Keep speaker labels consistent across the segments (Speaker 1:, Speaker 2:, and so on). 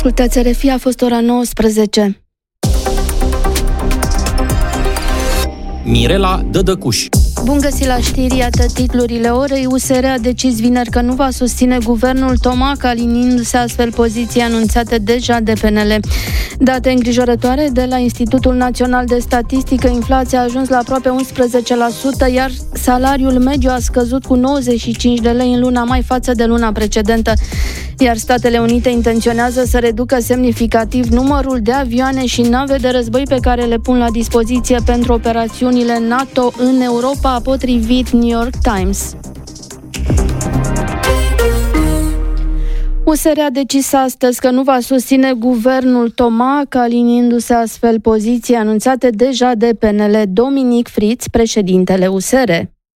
Speaker 1: Ascultați RFI, a fost ora 19.
Speaker 2: Mirela Dădăcuș.
Speaker 1: Bun găsit la știri, iată titlurile orei. USR a decis vineri că nu va susține guvernul Tomac, aliniindu-se astfel poziții anunțate deja de PNL. Date îngrijorătoare de la Institutul Național de Statistică, inflația a ajuns la aproape 11%, iar salariul mediu a scăzut cu 95 de lei în luna mai față de luna precedentă. Iar Statele Unite intenționează să reducă semnificativ numărul de avioane și nave de război pe care le pun la dispoziție pentru operațiunile NATO în Europa, a potrivit New York Times. USR a decis astăzi că nu va susține guvernul Tomac, aliniindu-se astfel poziții anunțate deja de PNL. Dominic Fritz, președintele USR.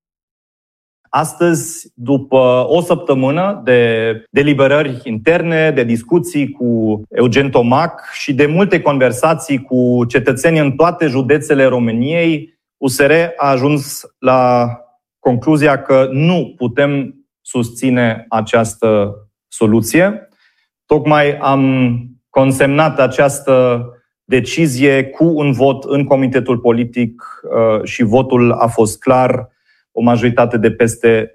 Speaker 3: Astăzi, după o săptămână de deliberări interne, de discuții cu Eugen Tomac și de multe conversații cu cetățeni în toate județele României, USR a ajuns la concluzia că nu putem susține această soluție. Tocmai am consemnat această decizie cu un vot în comitetul politic și votul a fost clar. O majoritate de peste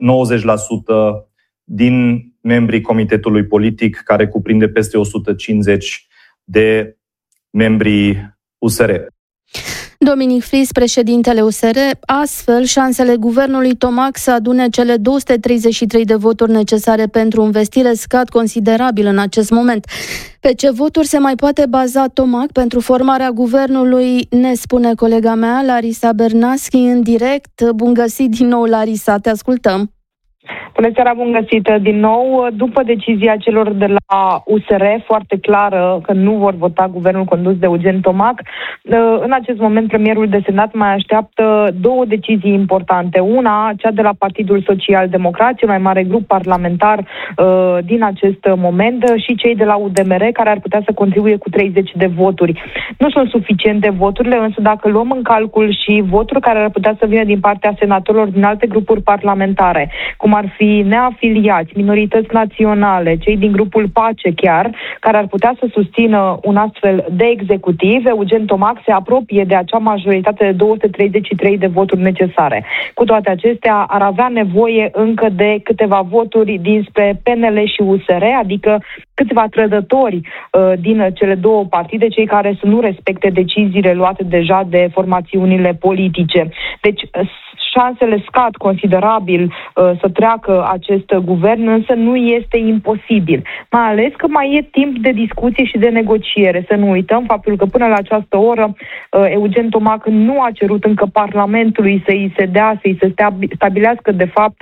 Speaker 3: 90% din membrii comitetului politic, care cuprinde peste 150 de membrii USR.
Speaker 1: Dominic Fritz, președintele USR, astfel șansele guvernului Tomac să adune cele 233 de voturi necesare pentru investire scad considerabil în acest moment. Pe ce voturi se mai poate baza Tomac pentru formarea guvernului, ne spune colega mea, Larisa Bernaschi, în direct. Bun găsit din nou, Larisa, te ascultăm.
Speaker 4: Bună seara, bun găsit din nou. După decizia celor de la USR, foarte clară că nu vor vota guvernul condus de Eugen Tomac, în acest moment premierul desemnat mai așteaptă două decizii importante. Una, cea de la Partidul Social Democrat, cel mai mare grup parlamentar din acest moment, și cei de la UDMR, care ar putea să contribuie cu 30 de voturi. Nu sunt suficiente voturile, însă dacă luăm în calcul și voturi care ar putea să vină din partea senatorilor din alte grupuri parlamentare, cum ar fi neafiliați, minorități naționale, cei din grupul PACE chiar, care ar putea să susțină un astfel de executiv, Eugen Tomac se apropie de acea majoritate de 233 de voturi necesare. Cu toate acestea, ar avea nevoie încă de câteva voturi dinspre PNL și USR, adică câțiva trădători din cele două partide, cei care să nu respecte deciziile luate deja de formațiunile politice. Deci, șansele scad considerabil să treacă acest guvern, însă nu este imposibil. Mai ales că mai e timp de discuție și de negociere. Să nu uităm faptul că până la această oră Eugen Tomac nu a cerut încă Parlamentului să-i se stabilească de fapt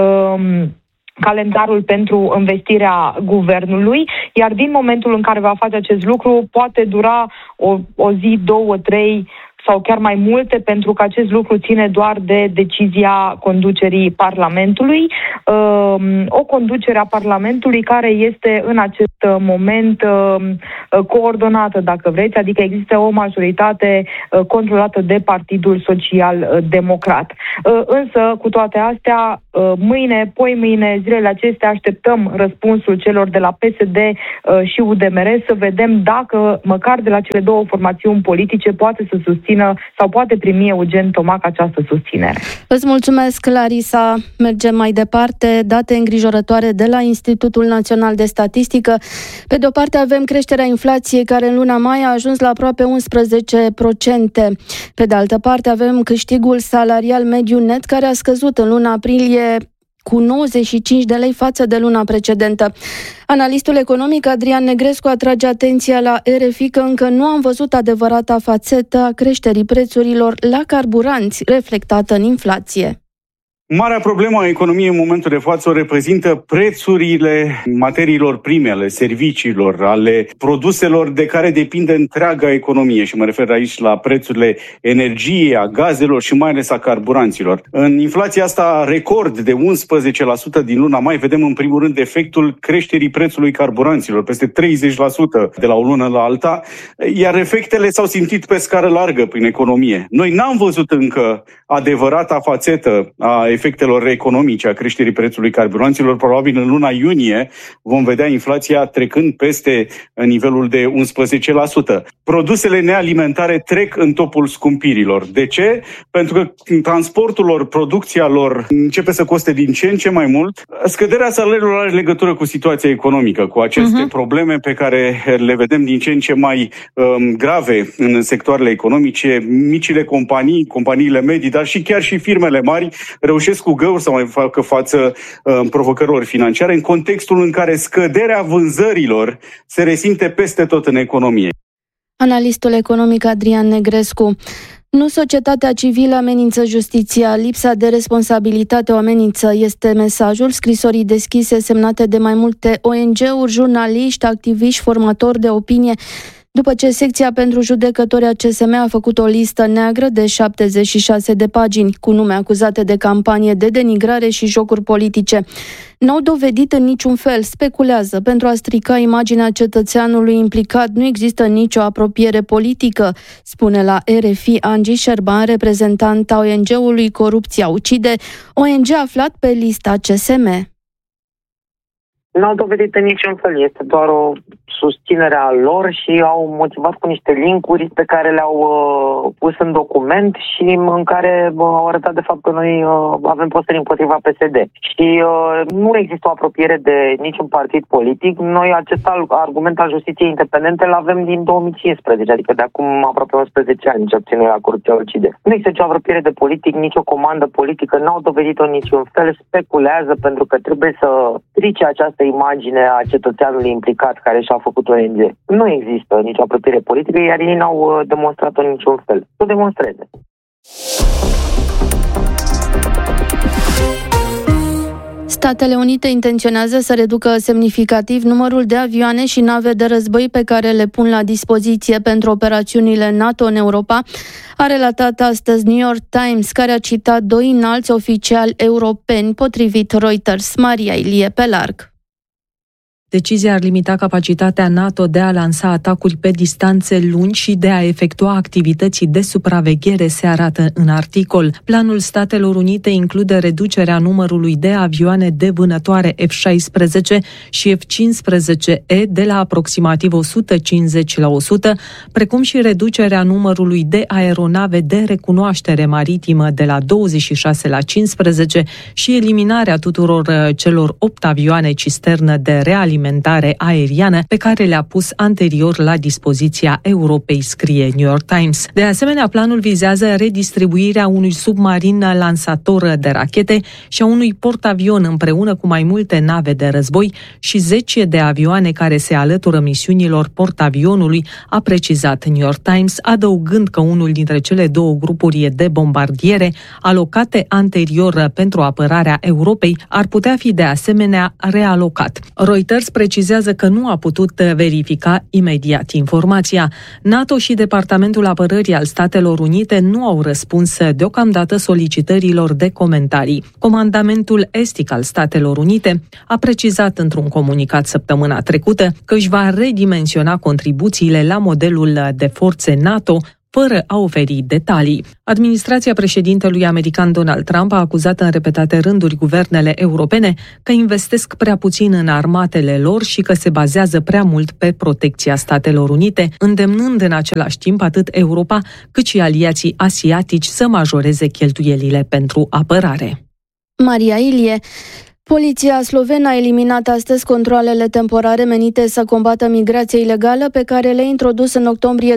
Speaker 4: calendarul pentru învestirea guvernului, iar din momentul în care va face acest lucru poate dura o zi, două, trei sau chiar mai multe, pentru că acest lucru ține doar de decizia conducerii Parlamentului. O conducere a Parlamentului care este în acest moment coordonată, dacă vreți, adică există o majoritate controlată de Partidul Social Democrat. Însă, cu toate astea, mâine, poimâine, zilele acestea, așteptăm răspunsul celor de la PSD și UDMR să vedem dacă, măcar de la cele două formațiuni politice, poate să susțină sau poate primi Eugen Tomac această susținere.
Speaker 1: Îți mulțumesc, Larisa. Mergem mai departe. Date îngrijorătoare de la Institutul Național de Statistică. Pe de o parte avem creșterea inflației, care în luna mai a ajuns la aproape 11%. Pe de altă parte avem câștigul salarial mediu net, care a scăzut în luna aprilie cu 95 de lei față de luna precedentă. Analistul economic Adrian Negrescu atrage atenția la RFI că încă nu am văzut adevărata fațetă a creșterii prețurilor la carburanți, reflectată în inflație.
Speaker 5: Marea problemă a economiei în momentul de față o reprezintă prețurile materiilor prime, ale serviciilor, ale produselor de care depinde întreaga economie și mă refer aici la prețurile energiei, a gazelor și mai ales a carburanților. În inflația asta record de 11% din luna mai vedem în primul rând efectul creșterii prețului carburanților, peste 30% de la o lună la alta, iar efectele s-au simțit pe scară largă prin economie. Noi n-am văzut încă adevărata fațetă a efectelor economice a creșterii prețului carburanților, probabil în luna iunie vom vedea inflația trecând peste nivelul de 11%. Produsele nealimentare trec în topul scumpirilor. De ce? Pentru că transportul lor, producția lor începe să coste din ce în ce mai mult. Scăderea salariilor are legătură cu situația economică, cu aceste probleme pe care le vedem din ce în ce mai grave în sectoarele economice. Micile companii, companiile medii, dar și chiar și firmele mari reușesc cu greu să mai facă față provocărilor financiare în contextul în care scăderea vânzărilor se resimte peste tot în economie.
Speaker 1: Analistul economic Adrian Negrescu. Nu societatea civilă amenință justiția, lipsa de responsabilitate o amenință, este mesajul scrisorii deschise semnate de mai multe ONG-uri, jurnaliști, activiști, formatori de opinie, după ce secția pentru judecători a CSM a făcut o listă neagră de 76 de pagini, cu nume acuzate de campanie de denigrare și jocuri politice. N-au dovedit în niciun fel, speculează, pentru a strica imaginea cetățeanului implicat. Nu există nicio apropiere politică, spune la RFI Angie Șerban, reprezentanta ONG-ului Corupția Ucide, ONG aflat pe lista CSM.
Speaker 2: N-au dovedit în niciun fel, este doar o susținere a lor și au motivat cu niște linkuri pe care le-au pus în document și în care au arătat de fapt că noi avem posteri împotriva PSD. Și nu există o apropiere de niciun partid politic. Noi acest argument al justiției independente îl avem din 2015, adică de acum aproape 11 ani, ce obținut la Corupția Ucide. Nu există nicio apropiere de politic, nicio comandă politică, n-au dovedit-o în niciun fel, speculează pentru că trebuie să strice această imagine a cetățeanului implicat care și-a făcut ONG. Nu există nicio apropiere politică, iar ei n-au demonstrat-o în niciun fel. Să demonstreze.
Speaker 1: Statele Unite intenționează să reducă semnificativ numărul de avioane și nave de război pe care le pun la dispoziție pentru operațiunile NATO în Europa, a relatat astăzi New York Times, care a citat doi înalți oficiali europeni, potrivit Reuters. Maria Ilie pe larg.
Speaker 6: Decizia ar limita capacitatea NATO de a lansa atacuri pe distanțe lungi și de a efectua activități de supraveghere, se arată în articol. Planul Statelor Unite include reducerea numărului de avioane de vânătoare F-16 și F-15E de la aproximativ 150 la 100, precum și reducerea numărului de aeronave de recunoaștere maritimă de la 26 la 15 și eliminarea tuturor celor 8 avioane cisternă de realimentare aeriană pe care le-a pus anterior la dispoziția Europei, scrie New York Times. De asemenea, planul vizează redistribuirea unui submarin lansator de rachete și a unui portavion împreună cu mai multe nave de război și 10 de avioane care se alătură misiunilor portavionului, a precizat New York Times, adăugând că unul dintre cele două grupuri de bombardiere alocate anterior pentru apărarea Europei ar putea fi de asemenea realocat. Reuters precizează că nu a putut verifica imediat informația. NATO și Departamentul Apărării al Statelor Unite nu au răspuns deocamdată solicitărilor de comentarii. Comandamentul estic al Statelor Unite a precizat într-un comunicat săptămâna trecută că își va redimensiona contribuțiile la modelul de forțe NATO, fără a oferi detalii. Administrația președintelui american Donald Trump a acuzat în repetate rânduri guvernele europene că investesc prea puțin în armatele lor și că se bazează prea mult pe protecția Statelor Unite, îndemnând în același timp atât Europa cât și aliații asiatici să majoreze cheltuielile pentru apărare.
Speaker 1: Maria Ilie. Poliția slovenă a eliminat astăzi controalele temporare menite să combată migrația ilegală pe care le-a introdus în octombrie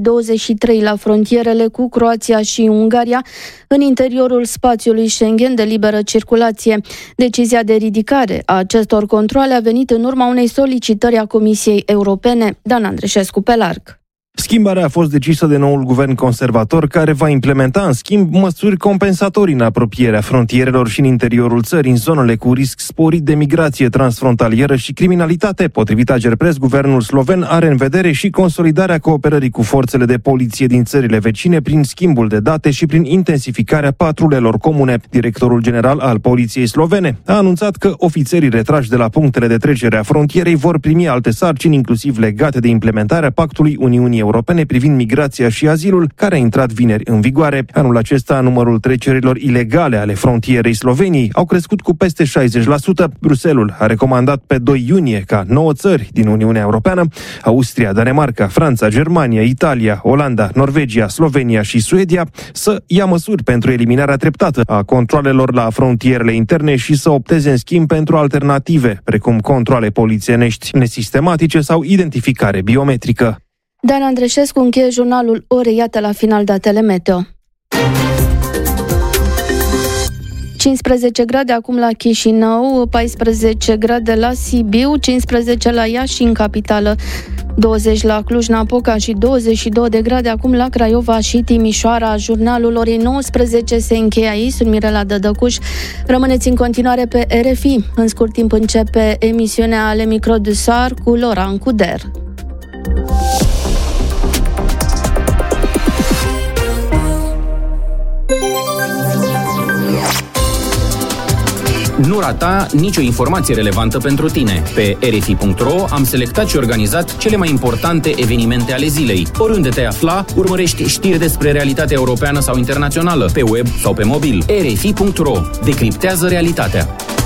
Speaker 1: 2023 la frontierele cu Croația și Ungaria în interiorul spațiului Schengen de liberă circulație. Decizia de ridicare a acestor controale a venit în urma unei solicitări a Comisiei Europene. Dan Andreșescu pe larg.
Speaker 7: Schimbarea a fost decisă de noul guvern conservator, care va implementa, în schimb, măsuri compensatorii în apropierea frontierelor și în interiorul țării, în zonele cu risc sporit de migrație transfrontalieră și criminalitate. Potrivit Agerpres, guvernul sloven are în vedere și consolidarea cooperării cu forțele de poliție din țările vecine prin schimbul de date și prin intensificarea patrulelor comune. Directorul general al poliției slovene a anunțat că ofițerii retrași de la punctele de trecere a frontierei vor primi alte sarcini, inclusiv legate de implementarea Pactului Uniunii Europene privind migrația și azilul, care a intrat vineri în vigoare. Anul acesta, numărul trecerilor ilegale ale frontierei Sloveniei au crescut cu peste 60%. Bruxelles a recomandat pe 2 iunie ca 9 țări din Uniunea Europeană, Austria, Danemarca, Franța, Germania, Italia, Olanda, Norvegia, Slovenia și Suedia, să ia măsuri pentru eliminarea treptată a controalelor la frontierele interne și să opteze în schimb pentru alternative, precum controale polițienești nesistematice sau identificare biometrică.
Speaker 1: Dan Andreșescu încheie jurnalul orei, iată la final datele meteo. 15 grade acum la Chișinău, 14 grade la Sibiu, 15 la Iași și în capitală, 20 la Cluj-Napoca și 22 de grade acum la Craiova și Timișoara. Jurnalul orei 19 se încheie aici. Sunt Mirela Dădăcuș. Rămâneți în continuare pe RFI. În scurt timp începe emisiunea Le Micro du Soir cu Laurent Cuder.
Speaker 8: Nu rata nicio informație relevantă pentru tine. Pe RFI.ro am selectat și organizat cele mai importante evenimente ale zilei. Oriunde te afla, urmărești știri despre realitatea europeană sau internațională, pe web sau pe mobil. RFI.ro decriptează realitatea.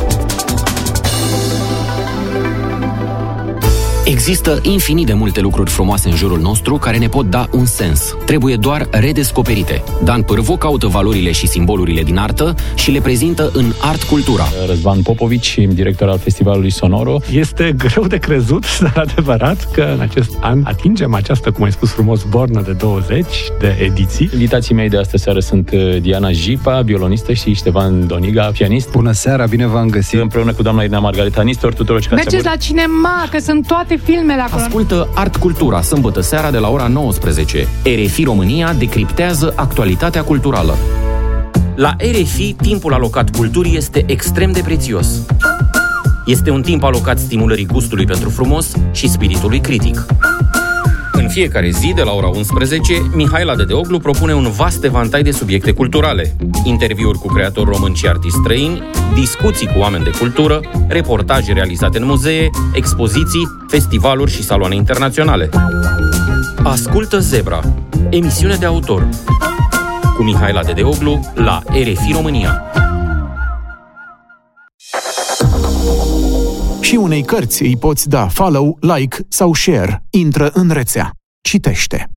Speaker 8: Există infinit de multe lucruri frumoase în jurul nostru care ne pot da un sens. Trebuie doar redescoperite. Dan Pârvu caută valorile și simbolurile din artă și le prezintă în Art Cultura.
Speaker 9: Răzvan Popovici, director al Festivalului Sonoro. Este greu de crezut, dar adevărat, că în acest an atingem această, cum ai spus frumos, bornă de 20 de ediții. Invitații mei de astă seară sunt Diana Jipa, violonistă, și Ștefan Doniga, pianist.
Speaker 10: Bună seara, bine v-am găsit!
Speaker 9: Împreună cu doamna Irina Margareta Nistor, tuturor cei care
Speaker 11: mergeți la cinema, că sunt toate filmele acolo.
Speaker 8: Ascultă Art Cultura, sâmbătă seara de la ora 19. RFI România decriptează actualitatea culturală. La RFI, timpul alocat culturii este extrem de prețios. Este un timp alocat stimulării gustului pentru frumos și spiritului critic. În fiecare zi, de la ora 11, Mihaela Dedeoglu propune un vast evantai de subiecte culturale. Interviuri cu creatori români și artiști străini, discuții cu oameni de cultură, reportaje realizate în muzee, expoziții, festivaluri și saloane internaționale. Ascultă Zebra, emisiune de autor, cu Mihaela Dedeoglu la RFI România.
Speaker 12: Și unei cărți îi poți da follow, like sau share. Intră în rețea. Citește.